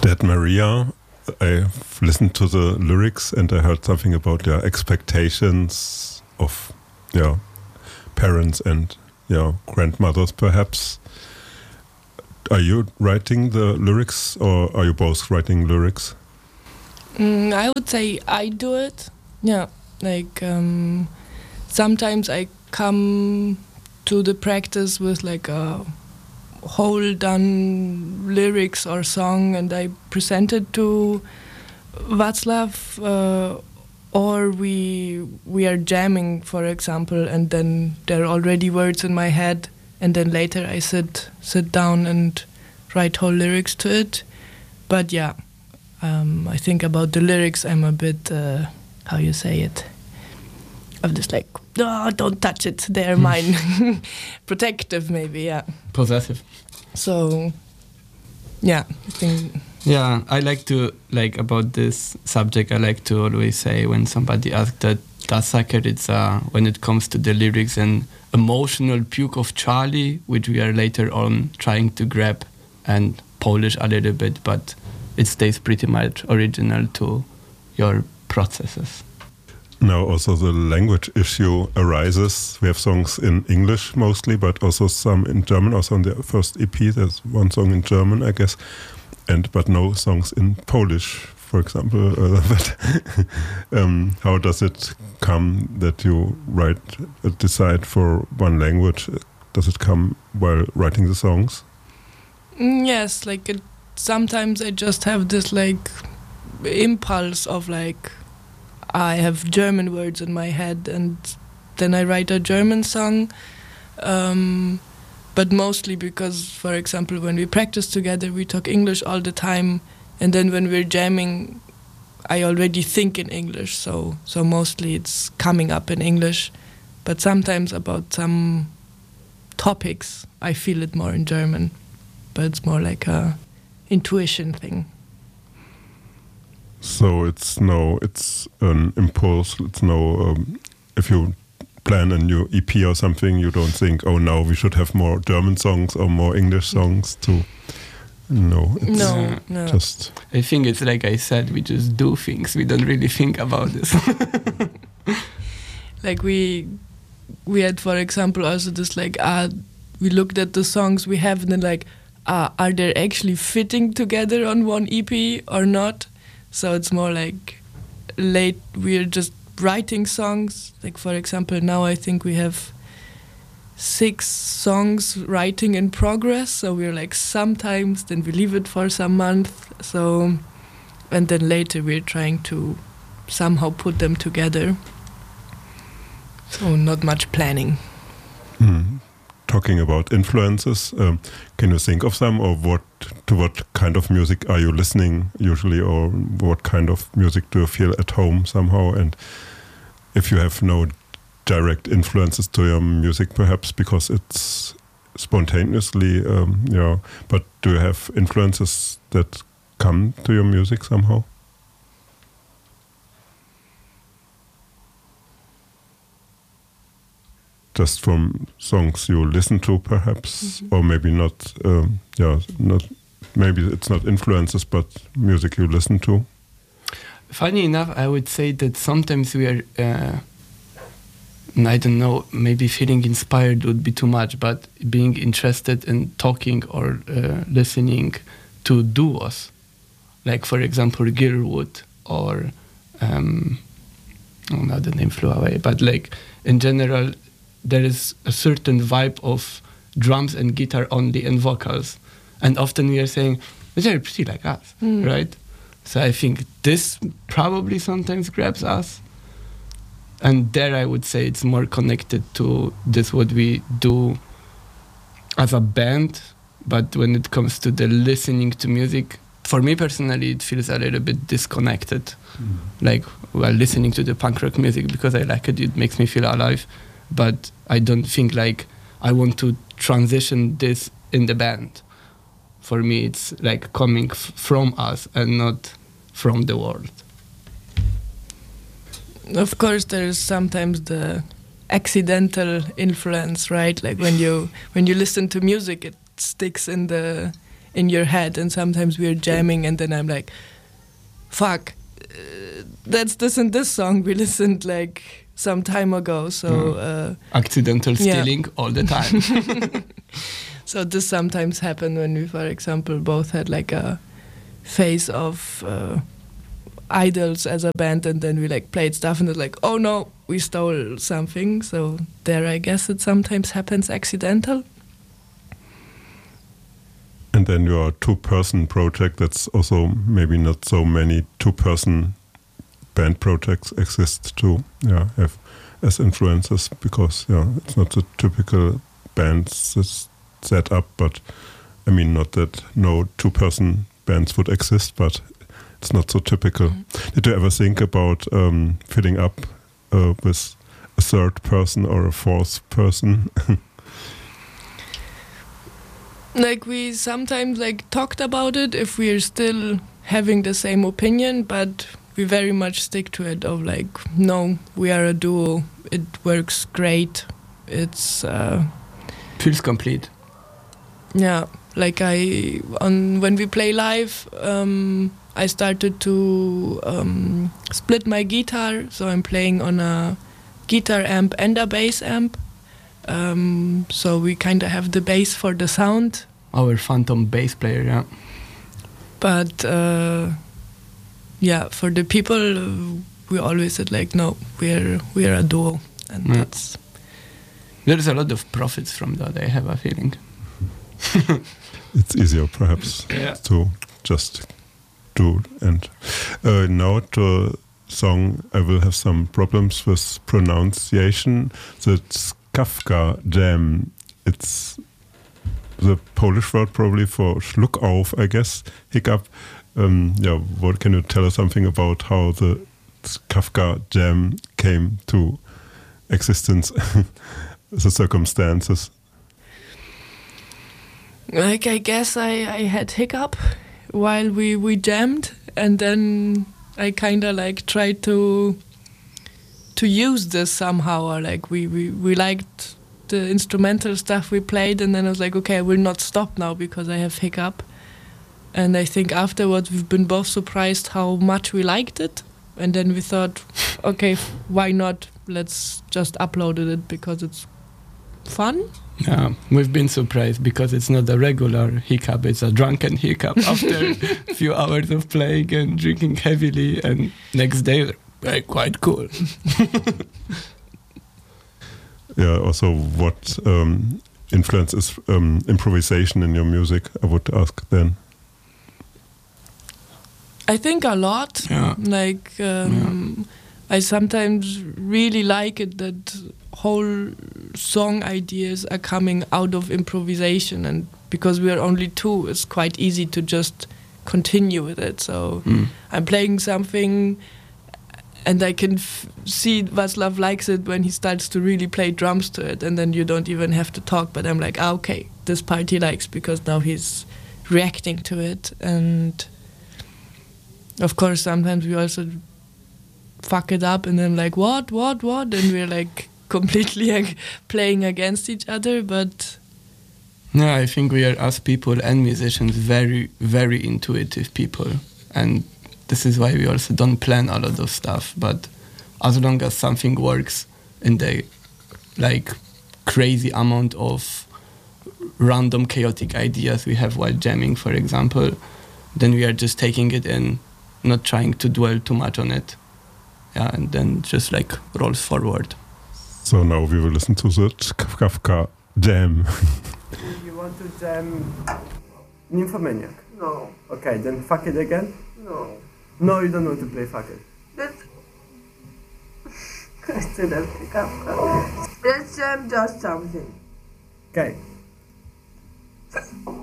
Dead Maria, I've listened to the lyrics and I heard something about expectations of parents and grandmothers perhaps. Are you writing the lyrics or are you both writing lyrics? I would say I do it. Yeah, like sometimes I come to the practice with like a whole done lyrics or song and I present it to Václav, or we are jamming, for example, and then there are already words in my head, and then later I sit down and write whole lyrics to it. But yeah, I think about the lyrics I'm a bit how you say it, I'm just like, no, don't touch it, they're mine. Protective maybe, yeah. Possessive. So yeah, I think. Yeah, I like to, about this subject, I like to always say when somebody asks that Das Saker, it's when it comes to the lyrics, an emotional puke of Charlie, which we are later on trying to grab and polish a little bit, but it stays pretty much original to your processes. Now also the language issue arises. We have songs in English mostly, but also some in German. Also on the first EP, there's one song in German, I guess, but no songs in Polish, for example. How does it come that you decide for one language? Does it come while writing the songs? Yes, sometimes I just have this impulse of I have German words in my head and then I write a German song, but mostly because, for example, when we practice together we talk English all the time, and then when we're jamming I already think in English, so mostly it's coming up in English, but sometimes about some topics I feel it more in German, but it's more like a intuition thing. So it's an impulse. It's no, if you plan a new EP or something, you don't think, oh, now we should have more German songs or more English songs to. No, it's no. Just. I think it's like I said, we just do things. We don't really think about this. We had, for example, also this we looked at the songs we have and then are they actually fitting together on one EP or not? So it's more we're just writing songs. For example, now I think we have 6 songs writing in progress. So we're sometimes, then we leave it for some month. So, and then later we're trying to somehow put them together. So not much planning. Talking about influences, can you think of some, or what kind of music are you listening usually, or what kind of music do you feel at home somehow? And if you have no direct influences to your music, perhaps because it's spontaneously, but do you have influences that come to your music somehow? Just from songs you listen to, perhaps, or maybe not. Maybe it's not influences, but music you listen to. Funny enough, I would say that sometimes we are, I don't know, maybe feeling inspired would be too much, but being interested in talking or listening to duos, like for example Gilwood or now the name flew away, but in general. There is a certain vibe of drums and guitar only and vocals. And often we are saying, they're pretty like us, right? So I think this probably sometimes grabs us. And there I would say it's more connected to this, what we do as a band. But when it comes to the listening to music, for me personally, it feels a little bit disconnected. While listening to the punk rock music, because I like it, it makes me feel alive. But I don't think I want to transition this in the band. For me, it's coming from us and not from the world. Of course, there is sometimes the accidental influence, right? When you listen to music, it sticks in in your head, and sometimes we're jamming and then I'm like, fuck, that's this and this song we listened like some time ago, so accidental stealing all the time. So this sometimes happened when we, for example, both had like a phase of idols as a band, and then we like played stuff and it's like, oh no, we stole something. So there, I guess it sometimes happens accidental. And then your two-person project, that's also maybe not so many two-person band projects exist to have as influences, because it's not the typical band set up, but I mean, not that no two-person bands would exist, but it's not so typical. Mm-hmm. Did you ever think about filling up with a third person or a fourth person? Like we sometimes like talked about it if we're still having the same opinion, but we very much stick to it of like, no, we are a duo. It works great. It's feels complete. Yeah, like when we play live, I started to split my guitar, so I'm playing on a guitar amp and a bass amp. So we kind of have the bass for the sound. Our phantom bass player, yeah. But for the people, we always said like, no, we're a duo, and that's. There's a lot of profits from that, I have a feeling. It's easier, perhaps, to just do. And now to song, I will have some problems with pronunciation. That's Kafka Jam. It's the Polish word probably for Schluck auf, I guess, hiccup. What can you tell us something about how the Kafka Jam came to existence, the circumstances? Like, I guess I had hiccup while we jammed, and then I kind of like tried to use this somehow, or like we liked the instrumental stuff we played, and then I was like, okay, I will not stop now because I have hiccup. And I think afterwards we've been both surprised how much we liked it, and then we thought, okay, why not? Let's just upload it because it's fun. Yeah, we've been surprised because it's not a regular hiccup, it's a drunken hiccup after a few hours of playing and drinking heavily, and next day, quite cool. Also, what influences improvisation in your music, I would ask then? I think a lot. Yeah. Like, I sometimes really like it that whole song ideas are coming out of improvisation, and because we are only two, it's quite easy to just continue with it. So I'm playing something and I can see Václav likes it when he starts to really play drums to it, and then you don't even have to talk, but I'm like, okay, this part he likes because now he's reacting to it. And of course sometimes we also fuck it up and then like what and we're like completely playing against each other. But yeah, I think we are, as people and musicians, very, very intuitive people, and this is why we also don't plan a lot of stuff. But as long as something works in the like crazy amount of random chaotic ideas we have while jamming, for example, then we are just taking it in, not trying to dwell too much on it. Yeah, and then just like rolls forward. So now we will listen to the Kafka Jam. You want to jam Nymphomaniac? No. Okay, then fuck it again? No. No, you don't want to play fuck it. Let's jam just something. Okay.